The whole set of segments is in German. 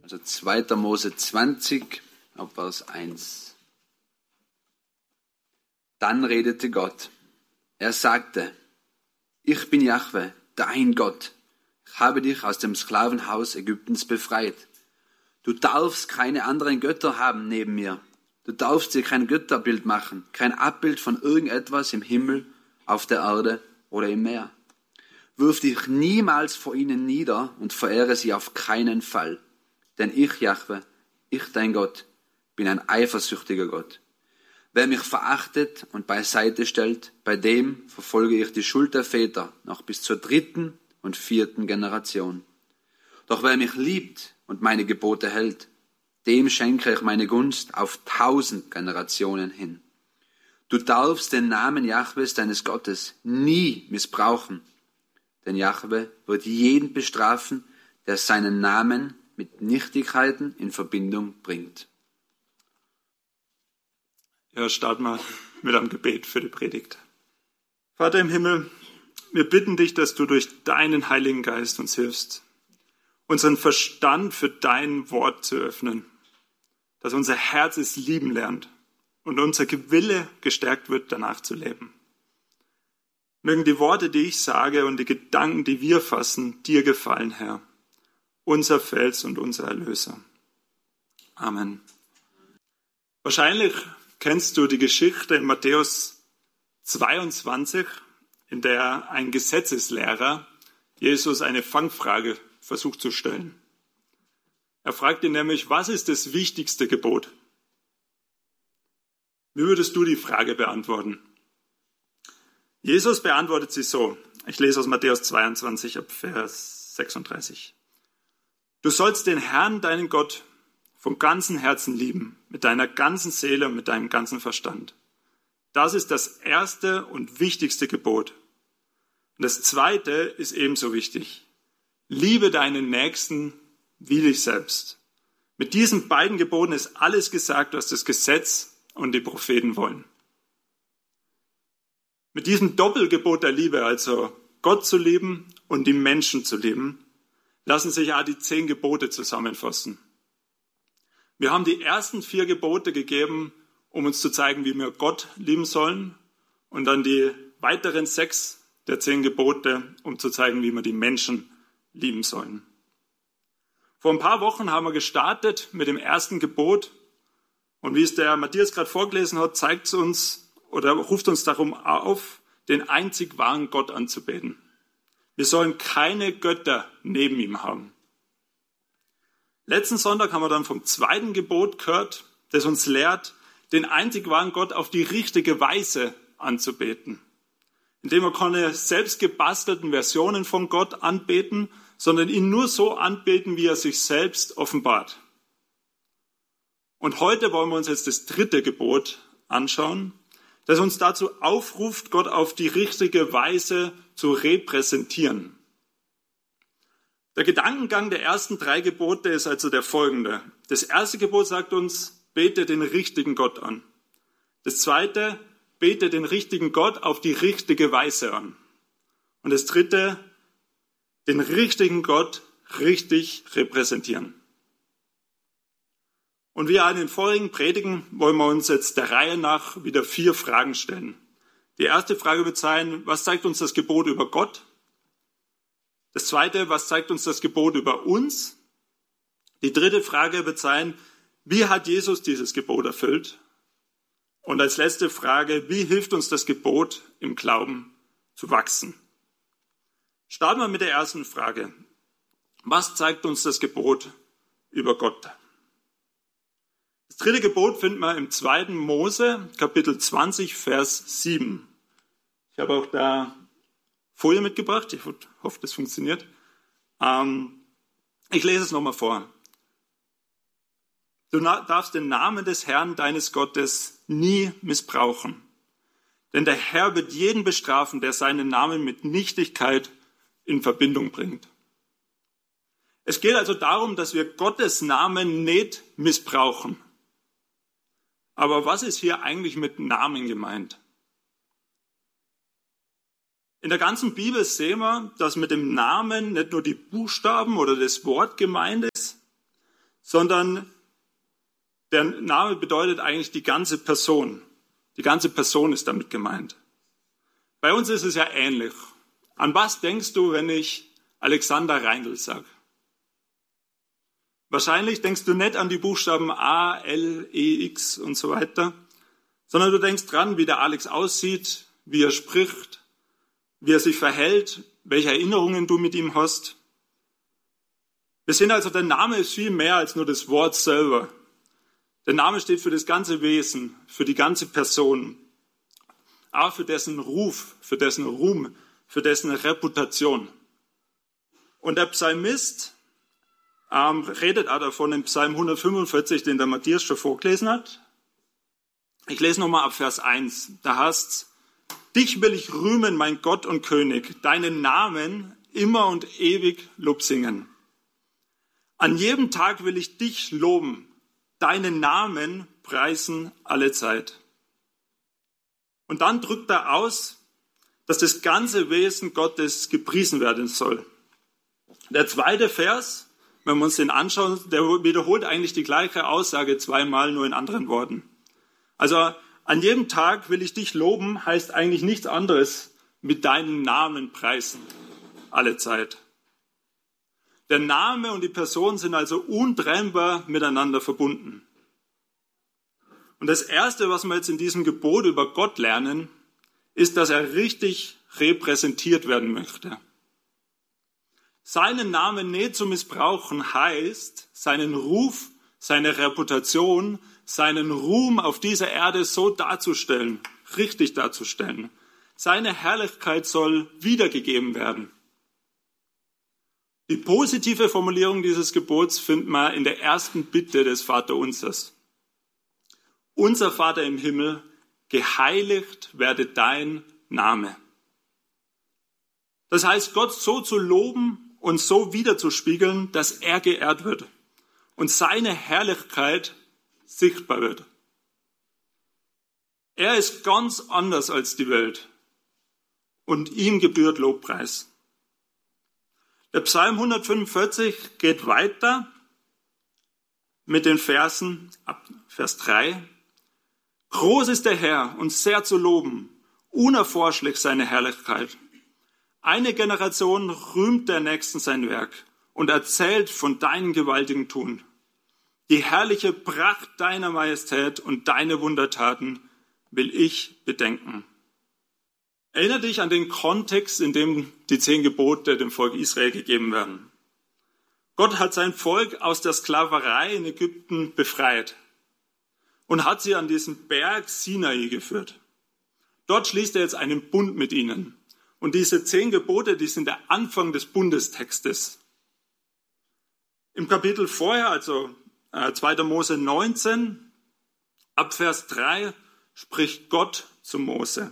Also 2. Mose 20, ab Vers 1. Dann redete Gott. Er sagte, ich bin Jahwe, dein Gott. Ich habe dich aus dem Sklavenhaus Ägyptens befreit. Du darfst keine anderen Götter haben neben mir. Du darfst dir kein Götterbild machen, kein Abbild von irgendetwas im Himmel, auf der Erde oder im Meer. Wirf dich niemals vor ihnen nieder und verehre sie auf keinen Fall. Denn ich, Jahwe, ich, dein Gott, bin ein eifersüchtiger Gott. Wer mich verachtet und beiseite stellt, bei dem verfolge ich die Schuld der Väter noch bis zur 3. und 4. Generation. Doch wer mich liebt und meine Gebote hält, dem schenke ich meine Gunst auf 1000 Generationen hin. Du darfst den Namen Jahwes, deines Gottes, nie missbrauchen. Denn Jahwe wird jeden bestrafen, der seinen Namen mit Nichtigkeiten in Verbindung bringt. Ja, starten wir mit einem Gebet für die Predigt. Vater im Himmel, wir bitten dich, dass du durch deinen Heiligen Geist uns hilfst, unseren Verstand für dein Wort zu öffnen, dass unser Herz es lieben lernt und unser Wille gestärkt wird, danach zu leben. Mögen die Worte, die ich sage und die Gedanken, die wir fassen, dir gefallen, Herr, unser Fels und unser Erlöser. Amen. Wahrscheinlich kennst du die Geschichte in Matthäus 22, in der ein Gesetzeslehrer Jesus eine Fangfrage versucht zu stellen. Er fragt ihn nämlich, was ist das wichtigste Gebot? Wie würdest du die Frage beantworten? Jesus beantwortet sie so. Ich lese aus Matthäus 22 ab Vers 36. Du sollst den Herrn, deinen Gott, vom ganzen Herzen lieben, mit deiner ganzen Seele und mit deinem ganzen Verstand. Das ist das erste und wichtigste Gebot. Und das zweite ist ebenso wichtig. Liebe deinen Nächsten wie dich selbst. Mit diesen beiden Geboten ist alles gesagt, was das Gesetz und die Propheten wollen. Mit diesem Doppelgebot der Liebe, also Gott zu lieben und die Menschen zu lieben, lassen sich ja die 10 Gebote zusammenfassen. Wir haben die ersten 4 Gebote gegeben, um uns zu zeigen, wie wir Gott lieben sollen, und dann die weiteren 6 der 10 Gebote, um zu zeigen, wie wir die Menschen lieben sollen. Vor ein paar Wochen haben wir gestartet mit dem ersten Gebot, und wie es der Matthias gerade vorgelesen hat, zeigt es uns oder ruft uns darum auf, den einzig wahren Gott anzubeten. Wir sollen keine Götter neben ihm haben. Letzten Sonntag haben wir dann vom zweiten Gebot gehört, das uns lehrt, den einzig wahren Gott auf die richtige Weise anzubeten. Indem wir keine selbst gebastelten Versionen von Gott anbeten, sondern ihn nur so anbeten, wie er sich selbst offenbart. Und heute wollen wir uns jetzt das 3. Gebot anschauen, das uns dazu aufruft, Gott auf die richtige Weise zu repräsentieren. Der Gedankengang der ersten 3 Gebote ist also der folgende. Das erste Gebot sagt uns, bete den richtigen Gott an. Das zweite, bete den richtigen Gott auf die richtige Weise an. Und das dritte, den richtigen Gott richtig repräsentieren. Und wie in den vorigen Predigen wollen wir uns jetzt der Reihe nach wieder 4 Fragen stellen. Die erste Frage wird sein, was zeigt uns das Gebot über Gott? Das zweite, was zeigt uns das Gebot über uns? Die dritte Frage wird sein, wie hat Jesus dieses Gebot erfüllt? Und als letzte Frage, wie hilft uns das Gebot im Glauben zu wachsen? Starten wir mit der ersten Frage. Was zeigt uns das Gebot über Gott? Das 3. Gebot finden wir im 2. Mose, Kapitel 20, Vers 7. Ich habe auch da Folie mitgebracht. Ich hoffe, das funktioniert. Ich lese es nochmal vor. Du darfst den Namen des Herrn, deines Gottes, nie missbrauchen. Denn der Herr wird jeden bestrafen, der seinen Namen mit Nichtigkeit in Verbindung bringt. Es geht also darum, dass wir Gottes Namen nicht missbrauchen. Aber was ist hier eigentlich mit Namen gemeint? In der ganzen Bibel sehen wir, dass mit dem Namen nicht nur die Buchstaben oder das Wort gemeint ist, sondern der Name bedeutet eigentlich die ganze Person. Die ganze Person ist damit gemeint. Bei uns ist es ja ähnlich. An was denkst du, wenn ich Alexander Reindl sage? Wahrscheinlich denkst du nicht an die Buchstaben A, L, E, X und so weiter, sondern du denkst dran, wie der Alex aussieht, wie er spricht, wie er sich verhält, welche Erinnerungen du mit ihm hast. Wir sehen also, der Name ist viel mehr als nur das Wort selber. Der Name steht für das ganze Wesen, für die ganze Person, auch für dessen Ruf, für dessen Ruhm, für dessen Reputation. Und der Psalmist redet auch davon im Psalm 145, den der Matthias schon vorgelesen hat. Ich lese nochmal ab Vers 1. Da heißt es: Dich will ich rühmen, mein Gott und König, deinen Namen immer und ewig Lob singen. An jedem Tag will ich dich loben, deinen Namen preisen alle Zeit. Und dann drückt er aus, dass das ganze Wesen Gottes gepriesen werden soll. Der zweite Vers, wenn wir uns den anschauen, der wiederholt eigentlich die gleiche Aussage zweimal, nur in anderen Worten. Also an jedem Tag will ich dich loben, heißt eigentlich nichts anderes, mit deinem Namen preisen alle Zeit. Der Name und die Person sind also untrennbar miteinander verbunden. Und das Erste, was wir jetzt in diesem Gebot über Gott lernen, ist, dass er richtig repräsentiert werden möchte. Seinen Namen nicht zu missbrauchen heißt, seinen Ruf, seine Reputation, seinen Ruhm auf dieser Erde so darzustellen, richtig darzustellen. Seine Herrlichkeit soll wiedergegeben werden. Die positive Formulierung dieses Gebots findet man in der ersten Bitte des Vaterunsers. Unser Vater im Himmel, geheiligt werde dein Name. Das heißt, Gott so zu loben und so wiederzuspiegeln, dass er geehrt wird und seine Herrlichkeit sichtbar wird. Er ist ganz anders als die Welt und ihm gebührt Lobpreis. Der Psalm 145 geht weiter mit den Versen ab Vers 3. Groß ist der Herr und sehr zu loben, unerforschlich seine Herrlichkeit. Eine Generation rühmt der Nächsten sein Werk und erzählt von deinem gewaltigen Tun. Die herrliche Pracht deiner Majestät und deine Wundertaten will ich bedenken. Erinnere dich an den Kontext, in dem die 10 Gebote dem Volk Israel gegeben werden. Gott hat sein Volk aus der Sklaverei in Ägypten befreit und hat sie an diesen Berg Sinai geführt. Dort schließt er jetzt einen Bund mit ihnen. Und diese 10 Gebote, die sind der Anfang des Bundestextes. Im Kapitel vorher, also 2. Mose 19, ab Vers 3, spricht Gott zu Mose,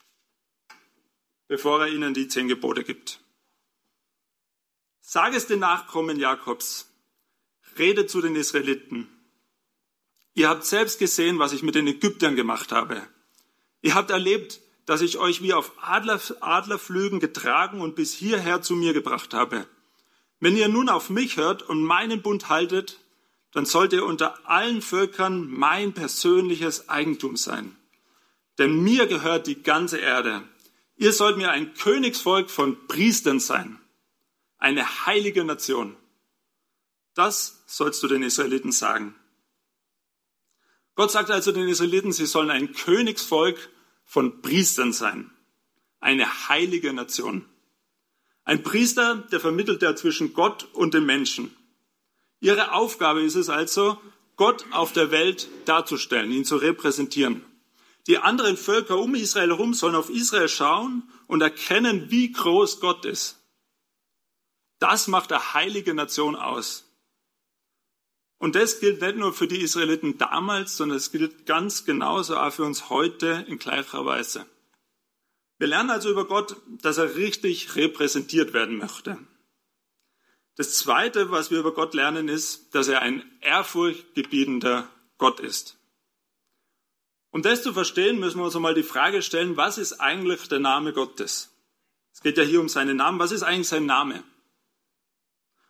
bevor er ihnen die 10 Gebote gibt. Sag es den Nachkommen Jakobs, rede zu den Israeliten. Ihr habt selbst gesehen, was ich mit den Ägyptern gemacht habe. Ihr habt erlebt, dass ich euch wie auf Adlerflügen getragen und bis hierher zu mir gebracht habe. Wenn ihr nun auf mich hört und meinen Bund haltet, dann sollt ihr unter allen Völkern mein persönliches Eigentum sein. Denn mir gehört die ganze Erde. Ihr sollt mir ein Königsvolk von Priestern sein, eine heilige Nation. Das sollst du den Israeliten sagen. Gott sagt also den Israeliten, sie sollen ein Königsvolk von Priestern sein, eine heilige Nation. Ein Priester, der vermittelt ja zwischen Gott und den Menschen. Ihre Aufgabe ist es also, Gott auf der Welt darzustellen, ihn zu repräsentieren. Die anderen Völker um Israel herum sollen auf Israel schauen und erkennen, wie groß Gott ist. Das macht eine heilige Nation aus. Und das gilt nicht nur für die Israeliten damals, sondern es gilt ganz genauso auch für uns heute in gleicher Weise. Wir lernen also über Gott, dass er richtig repräsentiert werden möchte. Das Zweite, was wir über Gott lernen, ist, dass er ein ehrfurchtgebietender Gott ist. Um das zu verstehen, müssen wir uns einmal die Frage stellen, was ist eigentlich der Name Gottes? Es geht ja hier um seinen Namen. Was ist eigentlich sein Name?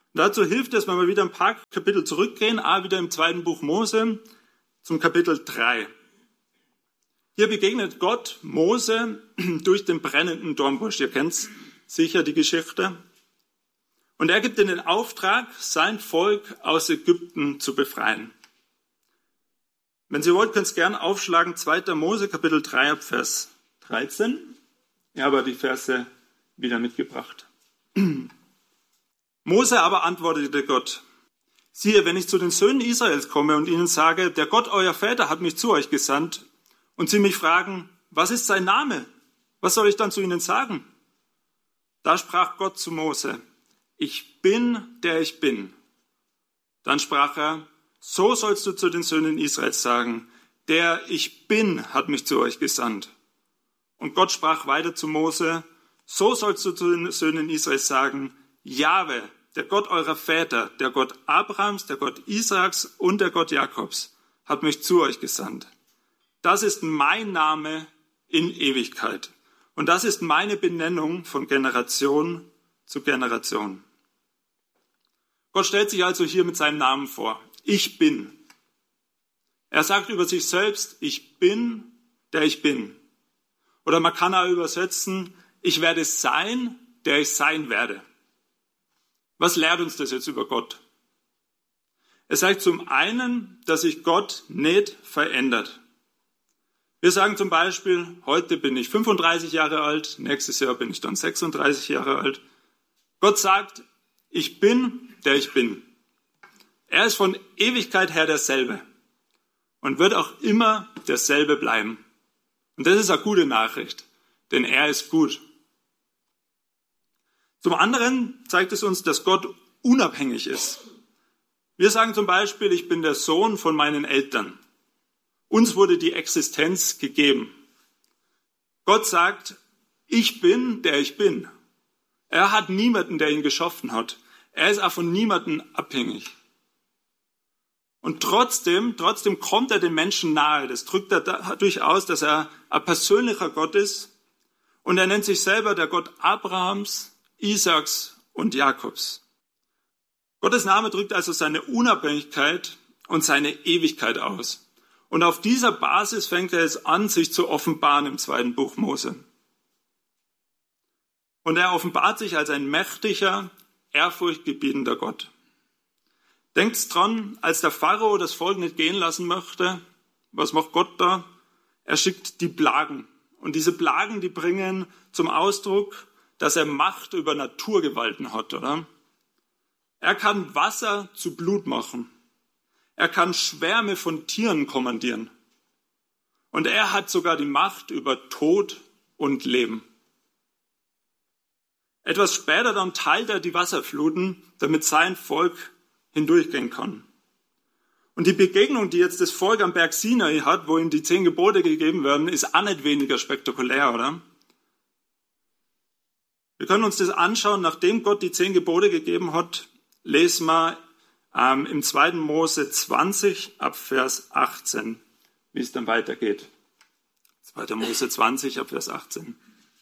Dazu hilft es, wenn wir wieder ein paar Kapitel zurückgehen, wieder im 2. Buch Mose zum Kapitel 3. Hier begegnet Gott Mose durch den brennenden Dornbusch. Ihr kennt sicher die Geschichte. Und er gibt ihm den Auftrag, sein Volk aus Ägypten zu befreien. Wenn Sie wollt, könnt ihr es gerne aufschlagen, 2. Mose, Kapitel 3, ab Vers 13. Ich habe die Verse wieder mitgebracht. Mose aber antwortete Gott: Siehe, wenn ich zu den Söhnen Israels komme und ihnen sage, der Gott euer Väter hat mich zu euch gesandt, und sie mich fragen, was ist sein Name? Was soll ich dann zu ihnen sagen? Da sprach Gott zu Mose: Ich bin, der ich bin. Dann sprach er: So sollst du zu den Söhnen Israels sagen, der ich bin hat mich zu euch gesandt. Und Gott sprach weiter zu Mose: So sollst du zu den Söhnen Israels sagen, Jahwe, der Gott eurer Väter, der Gott Abrahams, der Gott Isaaks und der Gott Jakobs, hat mich zu euch gesandt. Das ist mein Name in Ewigkeit. Und das ist meine Benennung von Generation zu Generation. Gott stellt sich also hier mit seinem Namen vor. Ich bin. Er sagt über sich selbst, ich bin, der ich bin. Oder man kann auch übersetzen, ich werde sein, der ich sein werde. Was lehrt uns das jetzt über Gott? Es sagt zum einen, dass sich Gott nicht verändert. Wir sagen zum Beispiel, heute bin ich 35 Jahre alt, nächstes Jahr bin ich dann 36 Jahre alt. Gott sagt, ich bin, der ich bin. Er ist von Ewigkeit her derselbe und wird auch immer derselbe bleiben. Und das ist eine gute Nachricht, denn er ist gut. Zum anderen zeigt es uns, dass Gott unabhängig ist. Wir sagen zum Beispiel, ich bin der Sohn von meinen Eltern. Uns wurde die Existenz gegeben. Gott sagt, ich bin, der ich bin. Er hat niemanden, der ihn geschaffen hat. Er ist auch von niemandem abhängig. Und trotzdem kommt er den Menschen nahe. Das drückt er dadurch aus, dass er ein persönlicher Gott ist. Und er nennt sich selber der Gott Abrahams, Isaaks und Jakobs. Gottes Name drückt also seine Unabhängigkeit und seine Ewigkeit aus. Und auf dieser Basis fängt er es an, sich zu offenbaren im 2. Buch Mose. Und er offenbart sich als ein mächtiger, ehrfurchtgebietender Gott. Denkt dran, als der Pharao das Volk nicht gehen lassen möchte, was macht Gott da? Er schickt die Plagen. Und diese Plagen, die bringen zum Ausdruck, dass er Macht über Naturgewalten hat, oder? Er kann Wasser zu Blut machen. Er kann Schwärme von Tieren kommandieren. Und er hat sogar die Macht über Tod und Leben. Etwas später dann teilt er die Wasserfluten, damit sein Volk hindurchgehen kann. Und die Begegnung, die jetzt das Volk am Berg Sinai hat, wo ihm die 10 Gebote gegeben werden, ist auch nicht weniger spektakulär, oder? Wir können uns das anschauen, nachdem Gott die 10 Gebote gegeben hat, lesen wir im 2. Mose 20 ab Vers 18, wie es dann weitergeht. 2. Mose 20 ab Vers 18.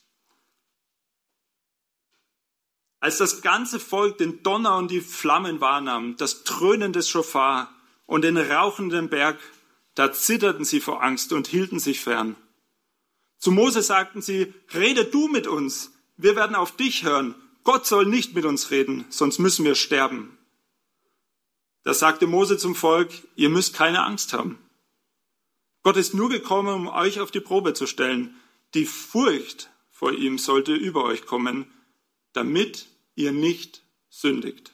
Als das ganze Volk den Donner und die Flammen wahrnahm, das Dröhnen des Schofar und den rauchenden Berg, da zitterten sie vor Angst und hielten sich fern. Zu Mose sagten sie, rede du mit uns, wir werden auf dich hören. Gott soll nicht mit uns reden, sonst müssen wir sterben. Da sagte Mose zum Volk, ihr müsst keine Angst haben. Gott ist nur gekommen, um euch auf die Probe zu stellen. Die Furcht vor ihm sollte über euch kommen, damit ihr nicht sündigt.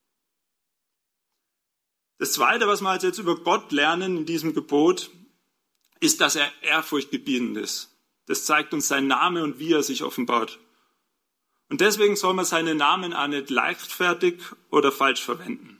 Das Zweite, was wir also jetzt über Gott lernen in diesem Gebot, ist, dass er ehrfurchtgebietend ist. Das zeigt uns sein Name und wie er sich offenbart. Und deswegen soll man seinen Namen auch nicht leichtfertig oder falsch verwenden.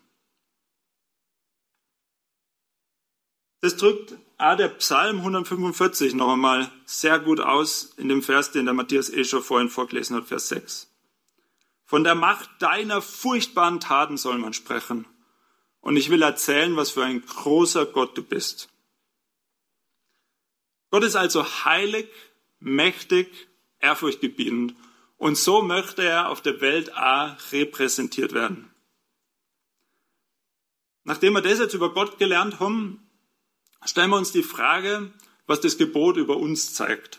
Das drückt auch der Psalm 145 noch einmal sehr gut aus in dem Vers, den der Matthias schon vorhin vorgelesen hat, Vers 6. Von der Macht deiner furchtbaren Taten soll man sprechen. Und ich will erzählen, was für ein großer Gott du bist. Gott ist also heilig, mächtig, ehrfurchtgebietend. Und so möchte er auf der Welt auch repräsentiert werden. Nachdem wir das jetzt über Gott gelernt haben, stellen wir uns die Frage, was das Gebot über uns zeigt.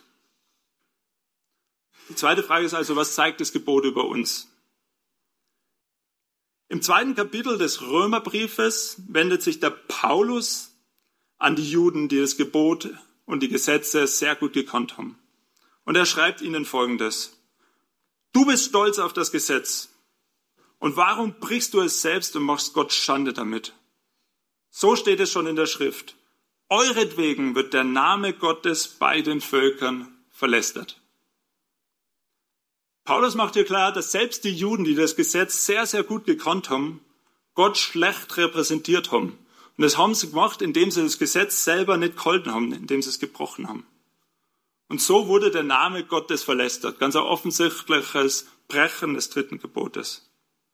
Die zweite Frage ist also, was zeigt das Gebot über uns? Im 2. Kapitel des Römerbriefes wendet sich der Paulus an die Juden, die das Gebot und die Gesetze sehr gut gekannt haben. Und er schreibt ihnen Folgendes: Du bist stolz auf das Gesetz. Und warum brichst du es selbst und machst Gott Schande damit? So steht es schon in der Schrift. Euretwegen wird der Name Gottes bei den Völkern verlästert. Paulus macht hier klar, dass selbst die Juden, die das Gesetz sehr, sehr gut gekannt haben, Gott schlecht repräsentiert haben. Und das haben sie gemacht, indem sie das Gesetz selber nicht gehalten haben, indem sie es gebrochen haben. Und so wurde der Name Gottes verlästert. Ganz ein offensichtliches Brechen des 3. Gebotes.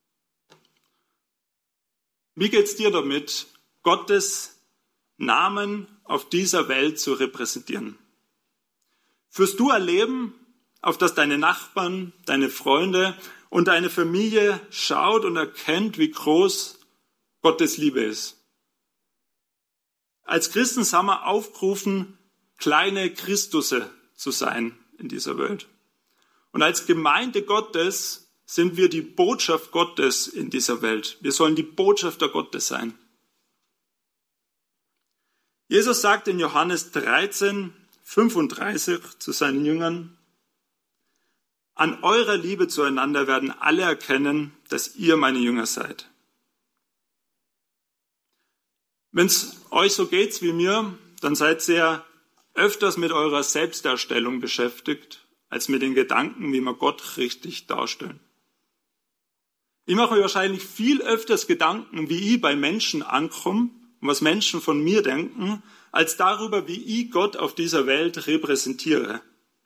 Wie geht's dir damit, Gottes Namen auf dieser Welt zu repräsentieren? Führst du ein Leben, auf das deine Nachbarn, deine Freunde und deine Familie schaut und erkennt, wie groß Gottes Liebe ist? Als Christen sind wir aufgerufen, kleine Christusse zu sein in dieser Welt. Und als Gemeinde Gottes sind wir die Botschaft Gottes in dieser Welt. Wir sollen die Botschafter Gottes sein. Jesus sagt in Johannes 13, 35 zu seinen Jüngern: An eurer Liebe zueinander werden alle erkennen, dass ihr meine Jünger seid. Wenn es euch so geht wie mir, dann seid ihr öfters mit eurer Selbstdarstellung beschäftigt, als mit den Gedanken, wie wir Gott richtig darstellen. Ich mache mir wahrscheinlich viel öfters Gedanken, wie ich bei Menschen ankomme und was Menschen von mir denken, als darüber, wie ich Gott auf dieser Welt repräsentiere.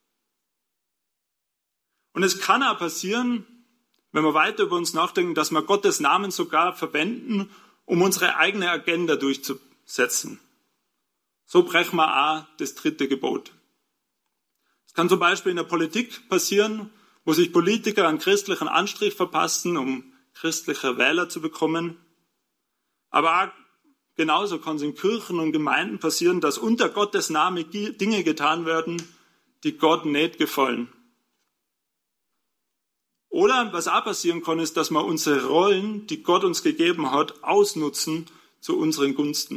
Und es kann auch passieren, wenn wir weiter über uns nachdenken, dass wir Gottes Namen sogar verwenden, um unsere eigene Agenda durchzusetzen. So brechen wir auch das 3. Gebot. Es kann zum Beispiel in der Politik passieren, wo sich Politiker einen christlichen Anstrich verpassen, um christliche Wähler zu bekommen. Aber auch genauso kann es in Kirchen und Gemeinden passieren, dass unter Gottes Namen Dinge getan werden, die Gott nicht gefallen. Oder was auch passieren kann, ist, dass wir unsere Rollen, die Gott uns gegeben hat, ausnutzen zu unseren Gunsten.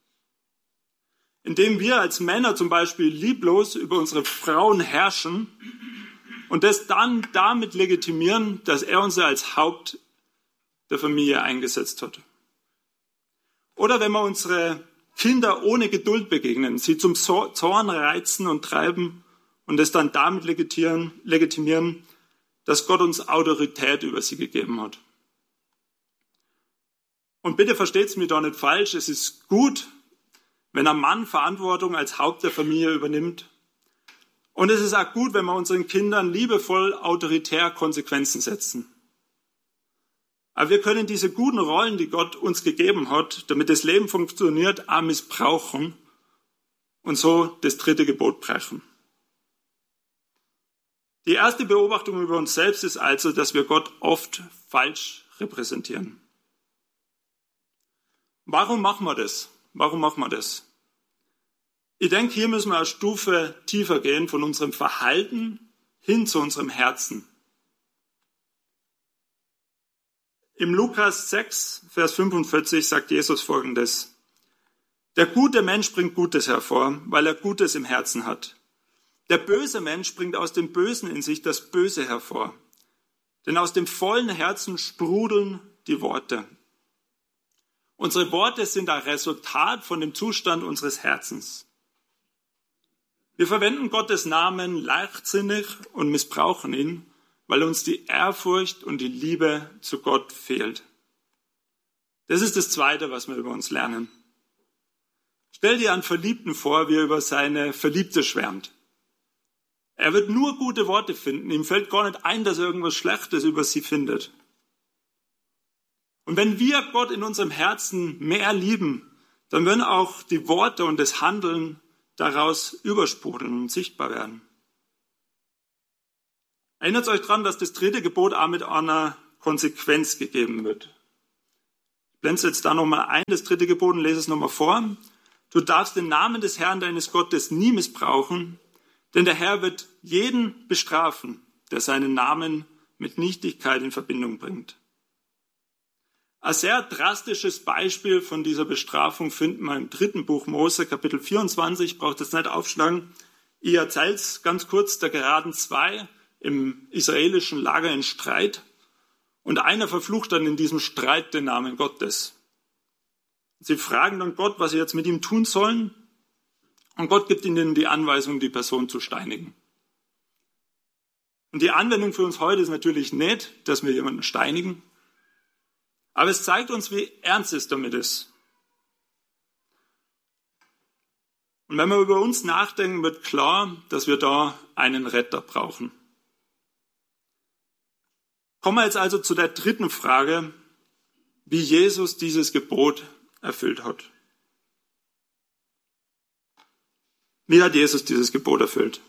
Indem wir als Männer zum Beispiel lieblos über unsere Frauen herrschen und das dann damit legitimieren, dass er uns als Haupt der Familie eingesetzt hat. Oder wenn wir unsere Kinder ohne Geduld begegnen, sie zum Zorn reizen und treiben und es dann damit legitimieren, dass Gott uns Autorität über sie gegeben hat. Und bitte versteht's mir doch nicht falsch, es ist gut, wenn ein Mann Verantwortung als Haupt der Familie übernimmt. Und es ist auch gut, wenn wir unseren Kindern liebevoll autoritär Konsequenzen setzen. Aber wir können diese guten Rollen, die Gott uns gegeben hat, damit das Leben funktioniert, auch missbrauchen und so das 3. Gebot brechen. Die erste Beobachtung über uns selbst ist also, dass wir Gott oft falsch repräsentieren. Warum machen wir das? Ich denke, hier müssen wir eine Stufe tiefer gehen von unserem Verhalten hin zu unserem Herzen. Im Lukas 6, Vers 45 sagt Jesus Folgendes: Der gute Mensch bringt Gutes hervor, weil er Gutes im Herzen hat. Der böse Mensch bringt aus dem Bösen in sich das Böse hervor. Denn aus dem vollen Herzen sprudeln die Worte. Unsere Worte sind ein Resultat von dem Zustand unseres Herzens. Wir verwenden Gottes Namen leichtsinnig und missbrauchen ihn, weil uns die Ehrfurcht und die Liebe zu Gott fehlt. Das ist das Zweite, was wir über uns lernen. Stell dir einen Verliebten vor, wie er über seine Verliebte schwärmt. Er wird nur gute Worte finden. Ihm fällt gar nicht ein, dass er irgendwas Schlechtes über sie findet. Und wenn wir Gott in unserem Herzen mehr lieben, dann werden auch die Worte und das Handeln daraus übersprudeln und sichtbar werden. Erinnert euch daran, dass das 3. Gebot auch mit einer Konsequenz gegeben wird. Ich blende jetzt da nochmal ein, das 3. Gebot, und lese es nochmal vor. Du darfst den Namen des Herrn deines Gottes nie missbrauchen, denn der Herr wird jeden bestrafen, der seinen Namen mit Nichtigkeit in Verbindung bringt. Ein sehr drastisches Beispiel von dieser Bestrafung finden wir im 3. Buch Mose, Kapitel 24, braucht das nicht aufschlagen. Ich erzähle es ganz kurz, da geraten 2 im israelischen Lager in Streit und einer verflucht dann in diesem Streit den Namen Gottes. Sie fragen dann Gott, was sie jetzt mit ihm tun sollen, und Gott gibt ihnen die Anweisung, die Person zu steinigen. Und die Anwendung für uns heute ist natürlich nicht, dass wir jemanden steinigen, aber es zeigt uns, wie ernst es damit ist. Und wenn wir über uns nachdenken, wird klar, dass wir da einen Retter brauchen. Kommen wir jetzt also zu der 3. Frage, wie Jesus dieses Gebot erfüllt hat. Wie hat Jesus dieses Gebot erfüllt?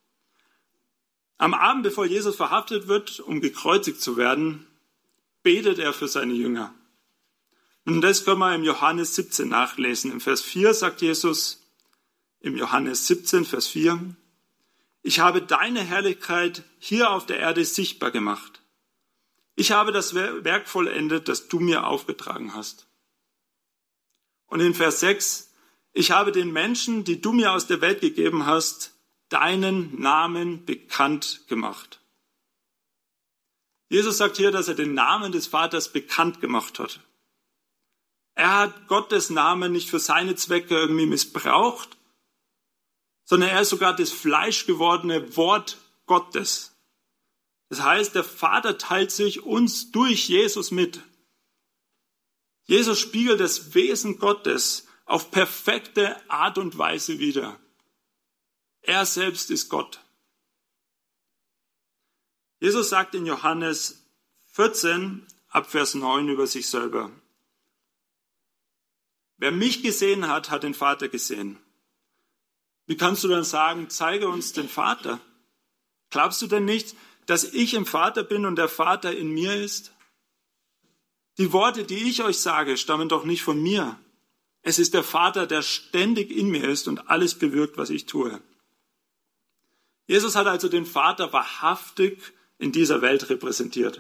Am Abend, bevor Jesus verhaftet wird, um gekreuzigt zu werden, betet er für seine Jünger. Und das können wir im Johannes 17 nachlesen. Im Vers 4 sagt Jesus, im Johannes 17, Vers 4, ich habe deine Herrlichkeit hier auf der Erde sichtbar gemacht. Ich habe das Werk vollendet, das du mir aufgetragen hast. Und in Vers 6, ich habe den Menschen, die du mir aus der Welt gegeben hast, deinen Namen bekannt gemacht. Jesus sagt hier, dass er den Namen des Vaters bekannt gemacht hat. Er hat Gottes Namen nicht für seine Zwecke irgendwie missbraucht, sondern er ist sogar das fleischgewordene Wort Gottes. Das heißt, der Vater teilt sich uns durch Jesus mit. Jesus spiegelt das Wesen Gottes auf perfekte Art und Weise wider. Er selbst ist Gott. Jesus sagt in Johannes 14, ab Vers 9 über sich selber: Wer mich gesehen hat, hat den Vater gesehen. Wie kannst du dann sagen, zeige uns den Vater? Glaubst du denn nicht, dass ich im Vater bin und der Vater in mir ist? Die Worte, die ich euch sage, stammen doch nicht von mir. Es ist der Vater, der ständig in mir ist und alles bewirkt, was ich tue. Jesus hat also den Vater wahrhaftig in dieser Welt repräsentiert.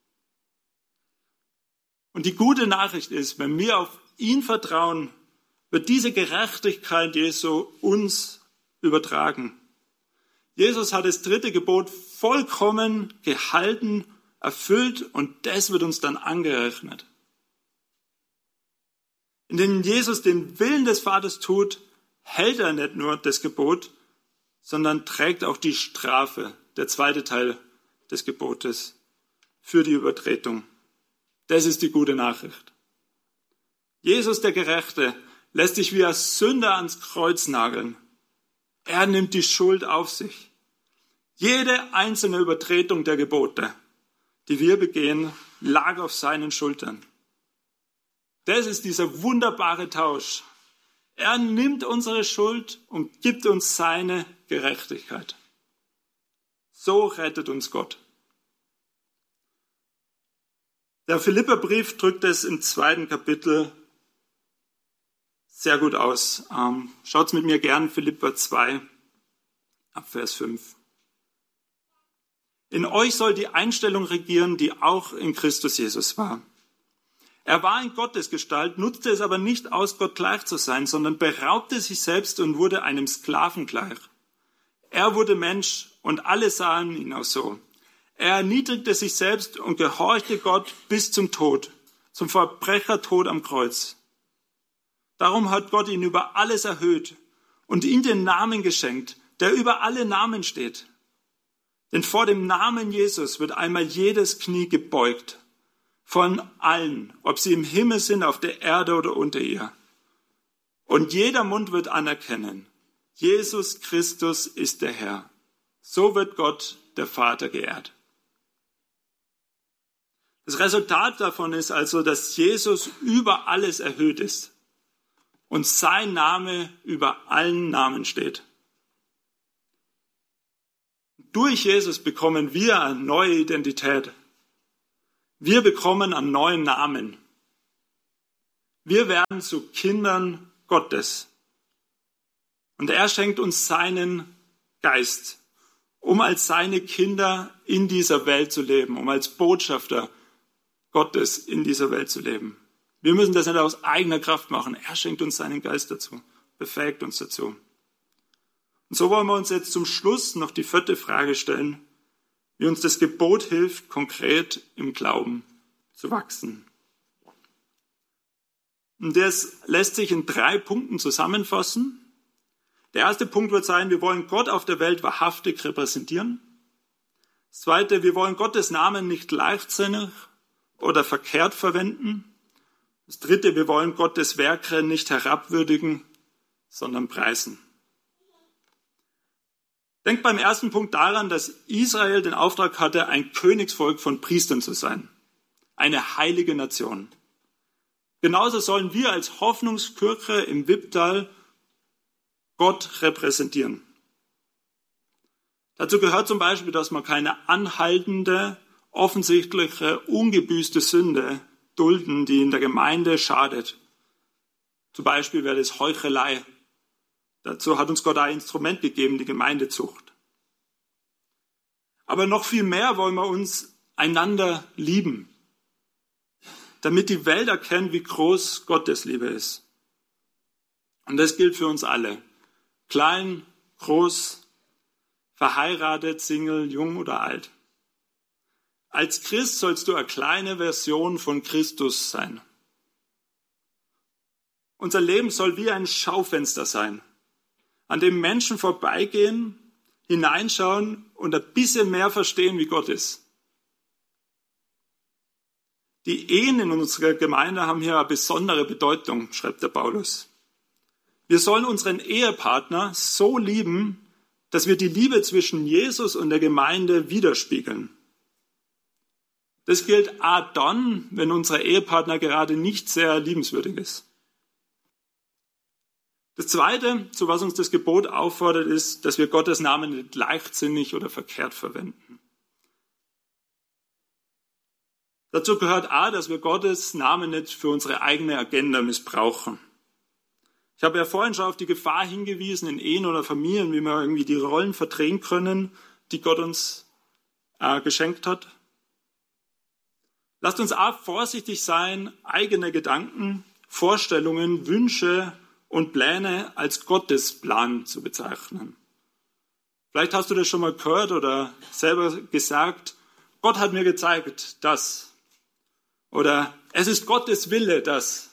Und die gute Nachricht ist, wenn wir auf ihn vertrauen, wird diese Gerechtigkeit Jesu uns übertragen. Jesus hat das 3. Gebot vollkommen gehalten, erfüllt, und das wird uns dann angerechnet. Indem Jesus den Willen des Vaters tut, hält er nicht nur das Gebot, sondern trägt auch die Strafe, der 2. Teil des Gebotes, für die Übertretung. Das ist die gute Nachricht. Jesus, der Gerechte, lässt sich wie ein Sünder ans Kreuz nageln. Er nimmt die Schuld auf sich. Jede einzelne Übertretung der Gebote, die wir begehen, lag auf seinen Schultern. Das ist dieser wunderbare Tausch. Er nimmt unsere Schuld und gibt uns seine Gerechtigkeit. So rettet uns Gott. Der Philipperbrief drückt es im 2. Kapitel sehr gut aus. Schaut's mit mir gern, Philipper 2, ab Vers 5. In euch soll die Einstellung regieren, die auch in Christus Jesus war. Er war in Gottesgestalt, nutzte es aber nicht aus, Gott gleich zu sein, sondern beraubte sich selbst und wurde einem Sklaven gleich. Er wurde Mensch und alle sahen ihn auch so. Er erniedrigte sich selbst und gehorchte Gott bis zum Tod, zum Verbrechertod am Kreuz. Darum hat Gott ihn über alles erhöht und ihm den Namen geschenkt, der über alle Namen steht. Denn vor dem Namen Jesus wird einmal jedes Knie gebeugt, von allen, ob sie im Himmel sind, auf der Erde oder unter ihr. Und jeder Mund wird anerkennen, Jesus Christus ist der Herr. So wird Gott, der Vater, geehrt. Das Resultat davon ist also, dass Jesus über alles erhöht ist und sein Name über allen Namen steht. Durch Jesus bekommen wir eine neue Identität. Wir bekommen einen neuen Namen. Wir werden zu Kindern Gottes. Und er schenkt uns seinen Geist, um als seine Kinder in dieser Welt zu leben, um als Botschafter Gottes in dieser Welt zu leben. Wir müssen das nicht aus eigener Kraft machen. Er schenkt uns seinen Geist dazu, befähigt uns dazu. Und so wollen wir uns jetzt zum Schluss noch die 4. Frage stellen, wie uns das Gebot hilft, konkret im Glauben zu wachsen. Und das lässt sich in 3 Punkten zusammenfassen. Der erste Punkt wird sein, wir wollen Gott auf der Welt wahrhaftig repräsentieren. Das zweite, wir wollen Gottes Namen nicht leichtsinnig oder verkehrt verwenden. Das dritte, wir wollen Gottes Werke nicht herabwürdigen, sondern preisen. Denkt beim ersten Punkt daran, dass Israel den Auftrag hatte, ein Königsvolk von Priestern zu sein. Eine heilige Nation. Genauso sollen wir als Hoffnungskirche im Wipptal Gott repräsentieren. Dazu gehört zum Beispiel, dass man keine anhaltende, offensichtliche, ungebüßte Sünde dulden, die in der Gemeinde schadet. Zum Beispiel wäre das Heuchelei. Dazu hat uns Gott ein Instrument gegeben, die Gemeindezucht. Aber noch viel mehr wollen wir uns einander lieben, damit die Welt erkennt, wie groß Gottes Liebe ist. Und das gilt für uns alle. Klein, groß, verheiratet, Single, jung oder alt. Als Christ sollst du eine kleine Version von Christus sein. Unser Leben soll wie ein Schaufenster sein, an dem Menschen vorbeigehen, hineinschauen und ein bisschen mehr verstehen, wie Gott ist. Die Ehen in unserer Gemeinde haben hier eine besondere Bedeutung, schreibt der Paulus. Wir sollen unseren Ehepartner so lieben, dass wir die Liebe zwischen Jesus und der Gemeinde widerspiegeln. Das gilt auch dann, wenn unser Ehepartner gerade nicht sehr liebenswürdig ist. Das Zweite, zu was uns das Gebot auffordert, ist, dass wir Gottes Namen nicht leichtsinnig oder verkehrt verwenden. Dazu gehört auch, dass wir Gottes Namen nicht für unsere eigene Agenda missbrauchen. Ich habe ja vorhin schon auf die Gefahr hingewiesen, in Ehen oder Familien, wie wir irgendwie die Rollen verdrehen können, die Gott uns geschenkt hat. Lasst uns auch vorsichtig sein, eigene Gedanken, Vorstellungen, Wünsche und Pläne als Gottesplan zu bezeichnen. Vielleicht hast du das schon mal gehört oder selber gesagt, Gott hat mir gezeigt, das. Oder es ist Gottes Wille, das.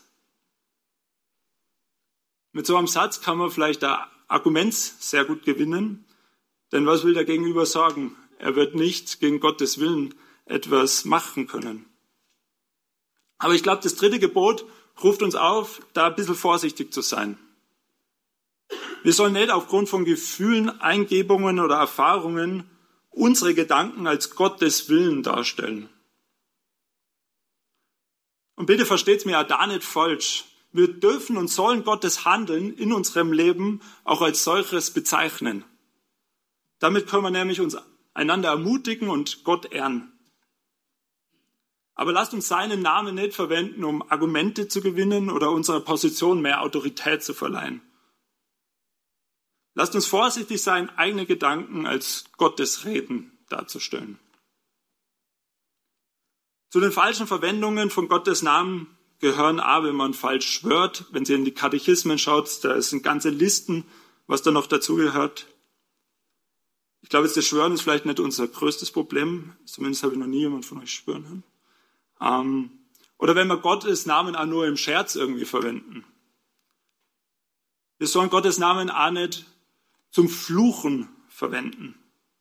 Mit so einem Satz kann man vielleicht ein Argument sehr gut gewinnen, denn was will der Gegenüber sagen? Er wird nicht gegen Gottes Willen etwas machen können. Aber ich glaube, das 3. Gebot ruft uns auf, da ein bisschen vorsichtig zu sein. Wir sollen nicht aufgrund von Gefühlen, Eingebungen oder Erfahrungen unsere Gedanken als Gottes Willen darstellen. Und bitte versteht's mir auch da nicht falsch. Wir dürfen und sollen Gottes Handeln in unserem Leben auch als solches bezeichnen. Damit können wir nämlich uns einander ermutigen und Gott ehren. Aber lasst uns seinen Namen nicht verwenden, um Argumente zu gewinnen oder unserer Position mehr Autorität zu verleihen. Lasst uns vorsichtig sein, eigene Gedanken als Gottes Reden darzustellen. Zu den falschen Verwendungen von Gottes Namen gehören auch, wenn man falsch schwört. Wenn ihr in die Katechismen schaut, da sind ganze Listen, was da noch dazugehört. Ich glaube, das Schwören ist vielleicht nicht unser größtes Problem. Zumindest habe ich noch nie jemand von euch schwören hören. Oder wenn wir Gottes Namen auch nur im Scherz irgendwie verwenden. Wir sollen Gottes Namen auch nicht zum Fluchen verwenden.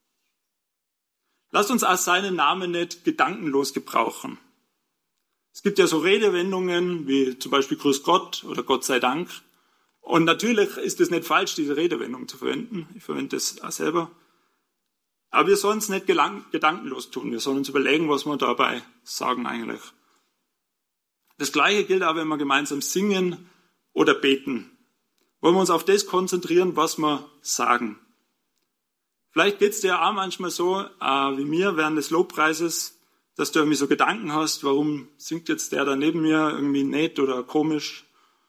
Lasst uns auch seinen Namen nicht gedankenlos gebrauchen. Es gibt ja so Redewendungen wie zum Beispiel Grüß Gott oder Gott sei Dank. Und natürlich ist es nicht falsch, diese Redewendung zu verwenden. Ich verwende das auch selber. Aber wir sollen es nicht gedankenlos tun. Wir sollen uns überlegen, was wir dabei sagen eigentlich. Das Gleiche gilt auch, wenn wir gemeinsam singen oder beten. Wollen wir uns auf das konzentrieren, was wir sagen. Vielleicht geht es dir auch manchmal so, wie mir während des Lobpreises, dass du irgendwie so Gedanken hast, warum singt jetzt der da neben mir irgendwie nett oder komisch.